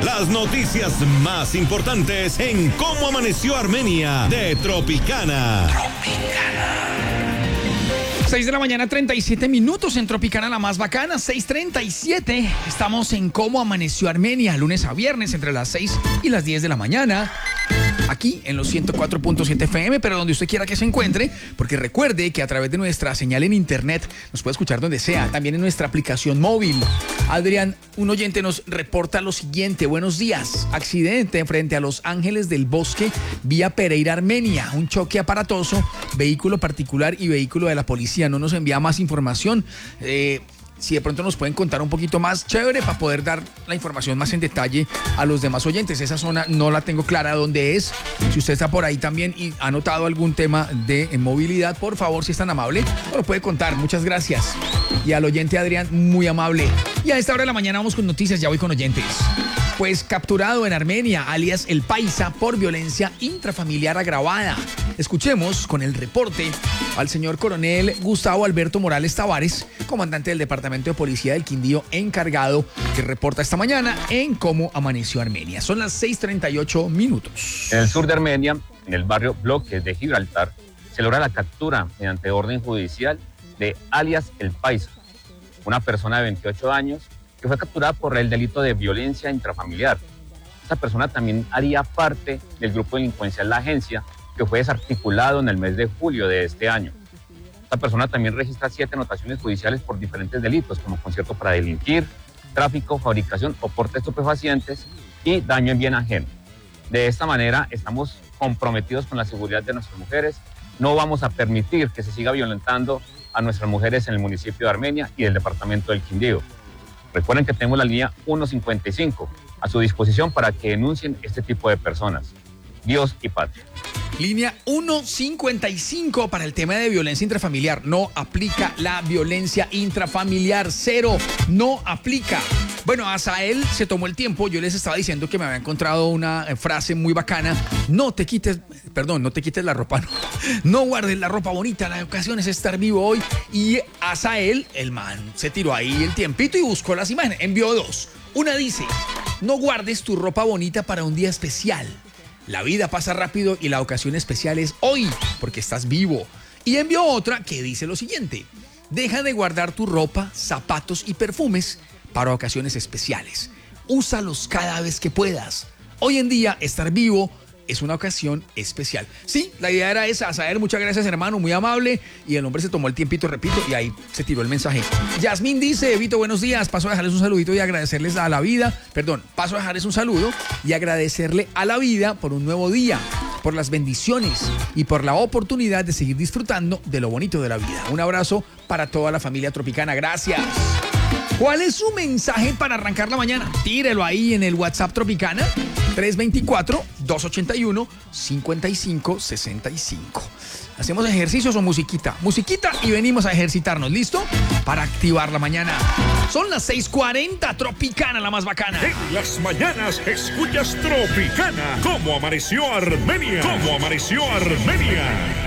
Las noticias más importantes en Cómo Amaneció Armenia de Tropicana. 6 de la mañana, 37 minutos en Tropicana, la más bacana, 6:37. Estamos en Cómo Amaneció Armenia, lunes a viernes, entre las 6 y las 10 de la mañana. Aquí en los 104.7 FM, pero donde usted quiera que se encuentre, porque recuerde que a través de nuestra señal en internet nos puede escuchar donde sea, también en nuestra aplicación móvil. Adrián, un oyente nos reporta lo siguiente: buenos días, accidente frente a Los Ángeles del Bosque, vía Pereira, Armenia, un choque aparatoso, vehículo particular y vehículo de la policía. No nos envía más información. Si de pronto nos pueden contar un poquito más, chévere, para poder dar la información más en detalle a los demás oyentes. Esa zona no la tengo clara dónde es. Si usted está por ahí también y ha notado algún tema de movilidad, por favor, si es tan amable, nos lo puede contar. Muchas gracias. Y al oyente Adrián, muy amable. Y a esta hora de la mañana vamos con noticias, ya voy con oyentes. Pues capturado en Armenia, alias El Paisa, por violencia intrafamiliar agravada. Escuchemos con el reporte al señor coronel Gustavo Alberto Morales Tavares, comandante del Departamento de Policía del Quindío, encargado, que reporta esta mañana en Cómo Amaneció Armenia. Son las 6:38 minutos. En el sur de Armenia, en el barrio Bloques de Gibraltar, se logra la captura mediante orden judicial de alias El Paisa, una persona de 28 años que fue capturada por el delito de violencia intrafamiliar. Esta persona también haría parte del grupo delincuencial La Agencia, que fue desarticulado en el mes de julio de este año. Esta persona también registra 7 anotaciones judiciales por diferentes delitos, como concierto para delinquir, tráfico, fabricación o porte de estupefacientes y daño en bien ajeno. De esta manera estamos comprometidos con la seguridad de nuestras mujeres. No vamos a permitir que se siga violentando a nuestras mujeres en el municipio de Armenia y del departamento del Quindío. Recuerden que tenemos la línea 155 a su disposición para que denuncien este tipo de personas. Dios y patria. Línea 155 para el tema de violencia intrafamiliar. No aplica la violencia intrafamiliar. Cero. No aplica. Bueno, Asael se tomó el tiempo. Yo les estaba diciendo que me había encontrado una frase muy bacana. No te quites la ropa. No guardes la ropa bonita. La ocasión es estar vivo hoy. Y Asael, el man, se tiró ahí el tiempito y buscó las imágenes. Envió 2. Una dice: no guardes tu ropa bonita para un día especial. La vida pasa rápido y la ocasión especial es hoy, porque estás vivo. Y envió otra que dice lo siguiente: deja de guardar tu ropa, zapatos y perfumes para ocasiones especiales. Úsalos cada vez que puedas. Hoy en día, estar vivo es una ocasión especial. Sí, la idea era esa. Asael, muchas gracias, hermano, muy amable. Y el hombre se tomó el tiempito, repito, y ahí se tiró el mensaje. Yasmín dice: Vito, buenos días. Paso a dejarles un saludito y agradecerles a la vida. Paso a dejarles un saludo y agradecerle a la vida por un nuevo día, por las bendiciones y por la oportunidad de seguir disfrutando de lo bonito de la vida. Un abrazo para toda la familia tropicana. Gracias. ¿Cuál es su mensaje para arrancar la mañana? Tírelo ahí en el WhatsApp Tropicana, 324-281-5565. ¿Hacemos ejercicios o musiquita? Musiquita y venimos a ejercitarnos, ¿listo? Para activar la mañana. Son las 6:40, Tropicana, la más bacana. En las mañanas escuchas Tropicana. ¿Cómo amaneció Armenia? ¿Cómo amaneció Armenia?